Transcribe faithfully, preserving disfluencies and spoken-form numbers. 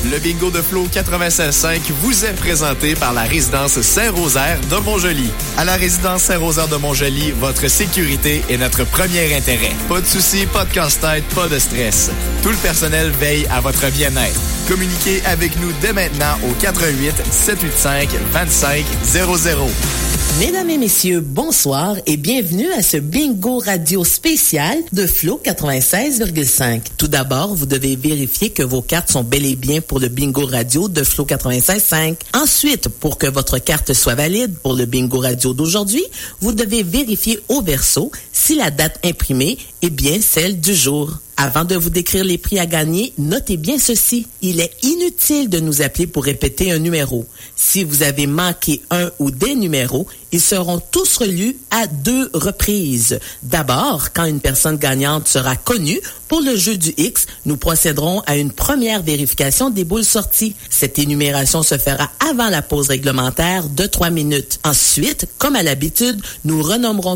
Le bingo de Flo quatre-vingt-seize cinq vous est présenté par la résidence Saint-Rosaire de Montjoly. À la résidence Saint-Rosaire de Montjoly, votre sécurité est notre premier intérêt. Pas de soucis, pas de casse-tête, pas de stress. Tout le personnel veille à votre bien-être. Communiquez avec nous dès maintenant au quatre un huit, sept huit cinq, deux cinq zéro zéro. Mesdames et messieurs, bonsoir et bienvenue à ce bingo radio spécial de Flo quatre-vingt-seize virgule cinq. Tout d'abord, vous devez vérifier que vos cartes sont bel et bien pour le bingo radio de Flo quatre-vingt-seize cinq. Ensuite, pour que votre carte soit valide pour le bingo radio d'aujourd'hui, vous devez vérifier au verso si la date imprimée est bien celle du jour. Avant de vous décrire les prix à gagner, notez bien ceci. Il est inutile de nous appeler pour répéter un numéro. Si vous avez manqué un ou des numéros, ils seront tous relus à deux reprises. D'abord, quand une personne gagnante sera connue pour le jeu du X, nous procéderons à une première vérification des boules sorties. Cette énumération se fera avant la pause réglementaire de trois minutes. Ensuite, comme à l'habitude, nous renommerons